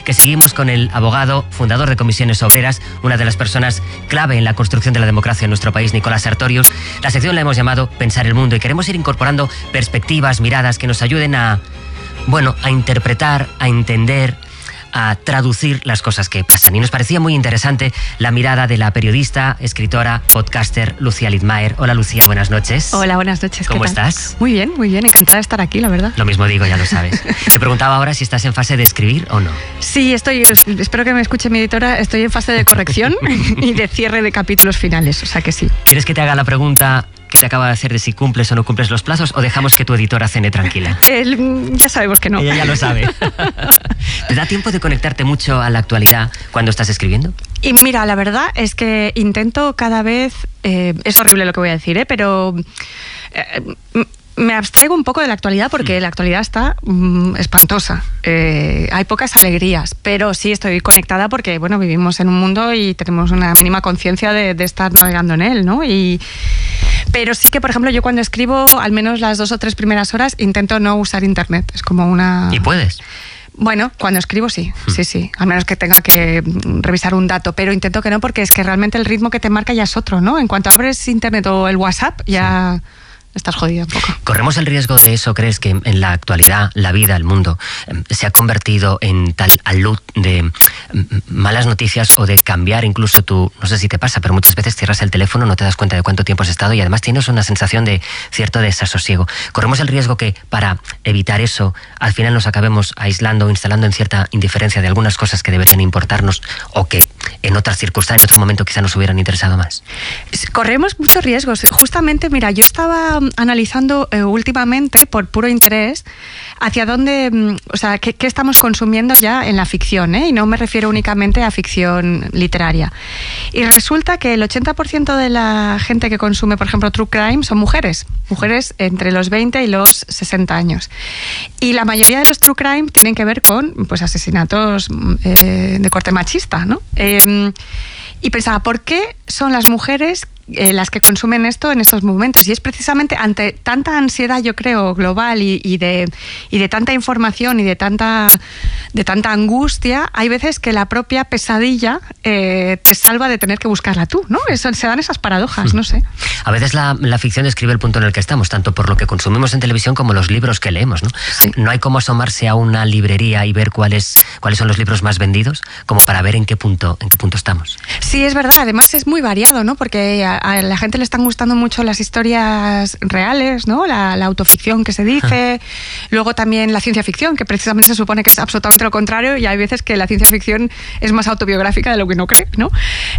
que seguimos con el abogado, fundador de Comisiones Obreras, una de las personas clave en la construcción de la democracia en nuestro país, Nicolás Sartorius. La sección la hemos llamado Pensar el Mundo y queremos ir incorporando perspectivas, miradas que nos ayuden a interpretar, a entender, a traducir las cosas que pasan. Y nos parecía muy interesante la mirada de la periodista, escritora, podcaster Lucía Lidmayer. Hola Lucía, buenas noches. Hola, buenas noches. ¿Cómo estás? Muy bien, encantada de estar aquí, la verdad. Lo mismo digo, ya lo sabes. Te preguntaba ahora si estás en fase de escribir o no. Sí, espero que me escuche mi editora, estoy en fase de corrección y de cierre de capítulos finales, o sea que sí. ¿Quieres que te haga la pregunta que te acaba de hacer de si cumples o no cumples los plazos o dejamos que tu editora cene tranquila? Ya sabemos que no. Ella ya lo sabe. ¿Te da tiempo de conectarte mucho a la actualidad cuando estás escribiendo? Y mira, la verdad es que intento cada vez, es horrible lo que voy a decir, pero me abstraigo un poco de la actualidad porque la actualidad está espantosa. Hay pocas alegrías, pero sí estoy conectada porque, bueno, vivimos en un mundo y tenemos una mínima conciencia de estar navegando en él, ¿no? Pero sí que, por ejemplo, yo cuando escribo, al menos las 2 o 3 primeras horas, intento no usar internet. Es como una... ¿Y puedes? Bueno, cuando escribo sí. Al menos que tenga que revisar un dato, pero intento que no, porque es que realmente el ritmo que te marca ya es otro, ¿no? En cuanto abres internet o el WhatsApp, ya... estás jodida un poco. ¿Corremos el riesgo de eso? ¿Crees que en la actualidad, la vida, el mundo, se ha convertido en tal alud de malas noticias o de cambiar incluso tu... No sé si te pasa, pero muchas veces cierras el teléfono, no te das cuenta de cuánto tiempo has estado y además tienes una sensación de cierto desasosiego. ¿Corremos el riesgo que para evitar eso al final nos acabemos aislando o instalando en cierta indiferencia de algunas cosas que deberían importarnos o que en otras circunstancias, en otro momento quizá nos hubieran interesado más? Corremos muchos riesgos. Justamente, mira, yo estaba analizando últimamente, por puro interés, hacia dónde, o sea, qué estamos consumiendo ya en la ficción, y no me refiero únicamente a ficción literaria. Y resulta que el 80% de la gente que consume, por ejemplo, True Crime, son mujeres entre los 20 y los 60 años. Y la mayoría de los True Crime tienen que ver con, pues, asesinatos de corte machista, ¿no? Y pensaba, ¿por qué son las mujeres las que consumen esto en estos momentos? Y es precisamente ante tanta ansiedad, yo creo, global y de tanta información y de tanta angustia, hay veces que la propia pesadilla te salva de tener que buscarla tú, ¿no? Se dan esas paradojas, no sé. A veces la ficción describe el punto en el que estamos, tanto por lo que consumimos en televisión como los libros que leemos, ¿no? Sí. No hay como asomarse a una librería y ver cuáles son los libros más vendidos, como para ver en qué punto estamos. Sí, es verdad. Además es muy variado, ¿no? Porque a la gente le están gustando mucho las historias reales, ¿no? La autoficción que se dice. Luego también la ciencia ficción, que precisamente se supone que es absolutamente lo contrario, y hay veces que la ciencia ficción es más autobiográfica de lo que uno cree, ¿no?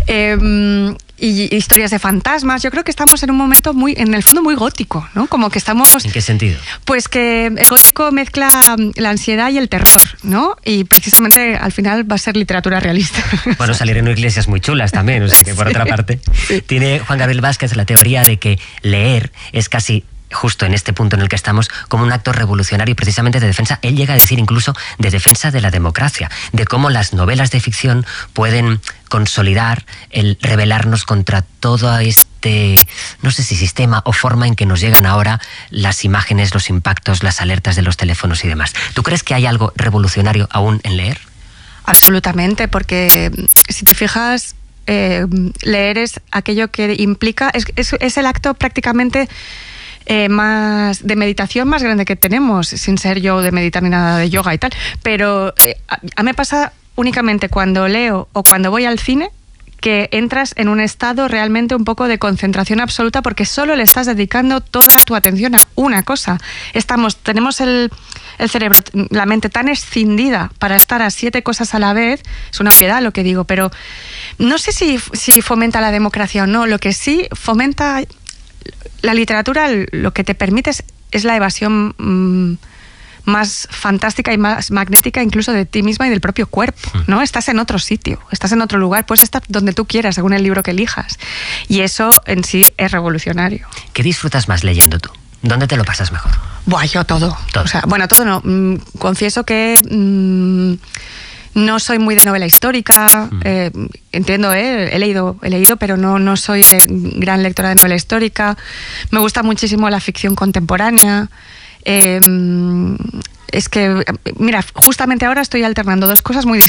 Y historias de fantasmas. Yo creo que estamos en un momento en el fondo muy gótico, ¿no? Como que estamos... ¿En qué sentido? Pues que el gótico mezcla la ansiedad y el terror, ¿no? Y precisamente al final va a ser literatura realista. Bueno, salieron iglesias muy chulas también, o sea que por otra parte. Tiene Juan Gabriel Vázquez la teoría de que leer es casi... justo en este punto en el que estamos, como un acto revolucionario precisamente de defensa. Él llega a decir incluso de defensa de la democracia, de cómo las novelas de ficción pueden consolidar el rebelarnos contra todo este, no sé si sistema o forma en que nos llegan ahora las imágenes, los impactos, las alertas de los teléfonos y demás. ¿Tú crees que hay algo revolucionario aún en leer? Absolutamente, porque si te fijas, leer es aquello que implica, es el acto prácticamente más de meditación más grande que tenemos, sin ser yo de meditar ni nada de yoga y tal, pero a mí me pasa únicamente cuando leo o cuando voy al cine que entras en un estado realmente un poco de concentración absoluta porque solo le estás dedicando toda tu atención a una cosa. Tenemos el cerebro, la mente tan escindida para estar a 7 cosas a la vez, es una obviedad lo que digo, pero no sé si fomenta la democracia o no. Lo que sí fomenta la literatura, lo que te permite es la evasión más fantástica y más magnética incluso de ti misma y del propio cuerpo, ¿no? Estás en otro sitio, estás en otro lugar, puedes estar donde tú quieras, según el libro que elijas. Y eso en sí es revolucionario. ¿Qué disfrutas más leyendo tú? ¿Dónde te lo pasas mejor? Buah, yo todo. O sea, bueno, todo no. Confieso que no soy muy de novela histórica. Entiendo, he leído, pero no soy gran lectora de novela histórica. Me gusta muchísimo la ficción contemporánea. Es que, mira, justamente ahora estoy alternando dos cosas muy